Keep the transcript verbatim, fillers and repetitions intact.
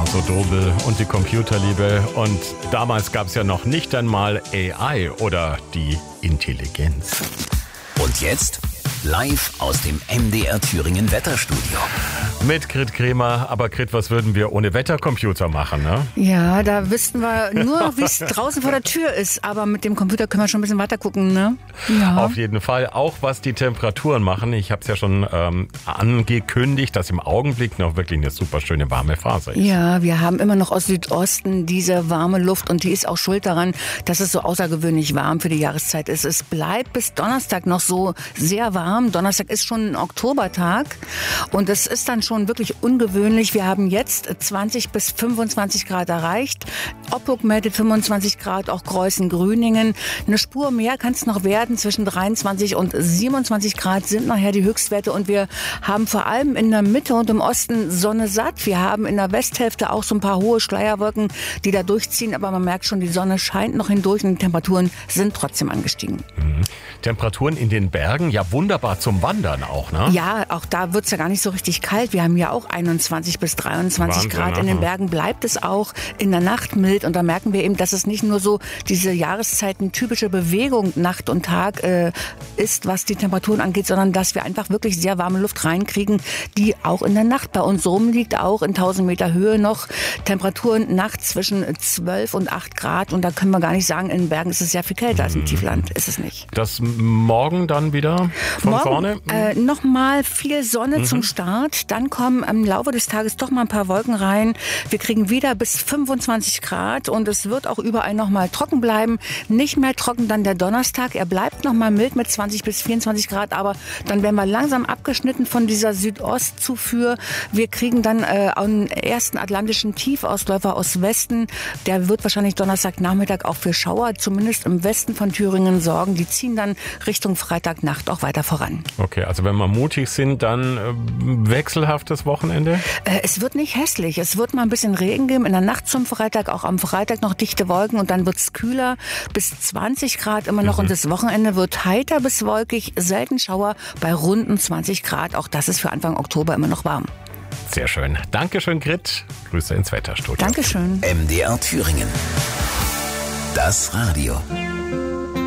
so Dobel und die Computerliebe. Und damals gab es ja noch nicht einmal A I oder die Intelligenz. Und jetzt live aus dem M D R Thüringen Wetterstudio. Mit Grit Kremer. Aber Grit, was würden wir ohne Wettercomputer machen, ne? Ja, da wüssten wir nur, wie es draußen vor der Tür ist. Aber mit dem Computer können wir schon ein bisschen weiter gucken, ne? Ja. Auf jeden Fall. Auch was die Temperaturen machen. Ich habe es ja schon ähm, angekündigt, dass im Augenblick noch wirklich eine super schöne warme Phase ist. Ja, wir haben immer noch aus Südosten diese warme Luft und die ist auch schuld daran, dass es so außergewöhnlich warm für die Jahreszeit ist. Es bleibt bis Donnerstag noch so sehr warm. Donnerstag ist schon ein Oktobertag und es ist dann schon wirklich ungewöhnlich. Wir haben jetzt zwanzig bis fünfundzwanzig Grad erreicht. Oppuk meldet fünfundzwanzig Grad, auch Greußen-Grüningen. Eine Spur mehr kann es noch werden. Zwischen dreiundzwanzig und siebenundzwanzig Grad sind nachher die Höchstwerte und wir haben vor allem in der Mitte und im Osten Sonne satt. Wir haben in der Westhälfte auch so ein paar hohe Schleierwolken, die da durchziehen, aber man merkt schon, die Sonne scheint noch hindurch und die Temperaturen sind trotzdem angestiegen. Mhm. Temperaturen in den Bergen, ja wunderbar zum Wandern auch, ne? Ja, auch da wird's ja gar nicht so richtig kalt. Wir haben ja auch einundzwanzig bis dreiundzwanzig Wahnsinn, Grad. In den Bergen bleibt es auch in der Nacht mild und da merken wir eben, dass es nicht nur so diese Jahreszeiten typische Bewegung Nacht und Tag äh, ist, was die Temperaturen angeht, sondern dass wir einfach wirklich sehr warme Luft reinkriegen, die auch in der Nacht bei uns rumliegt, auch in tausend Meter Höhe noch. Temperaturen nachts zwischen zwölf und acht Grad und da können wir gar nicht sagen, in den Bergen ist es sehr viel kälter als im Tiefland, ist es nicht. Das morgen dann wieder von morgen, vorne? Äh, Nochmal viel Sonne mhm. zum Start, dann kommen im Laufe des Tages doch mal ein paar Wolken rein. Wir kriegen wieder bis fünfundzwanzig Grad und es wird auch überall nochmal trocken bleiben. Nicht mehr trocken dann der Donnerstag, er bleibt nochmal mild mit zwanzig bis vierundzwanzig Grad, aber dann werden wir langsam abgeschnitten von dieser Südostzufuhr. Wir kriegen dann äh, einen ersten atlantischen Tiefausläufer aus Westen. Der wird wahrscheinlich Donnerstagnachmittag auch für Schauer, zumindest im Westen von Thüringen, sorgen. Die ziehen dann Richtung Freitagnacht auch weiter voran. Okay, also wenn wir mutig sind, dann äh, wechselhaftes Wochenende? Äh, es wird nicht hässlich. Es wird mal ein bisschen Regen geben. In der Nacht zum Freitag, auch am Freitag noch dichte Wolken und dann wird es kühler. Bis zwanzig Grad immer noch mhm. und das Wochenende wird heiter bis wolkig. Selten Schauer bei runden zwanzig Grad. Auch das ist für Anfang Oktober immer noch warm. Sehr schön. Dankeschön, Grit. Grüße ins Wetterstudio. Dankeschön. M D R Thüringen. Das Radio.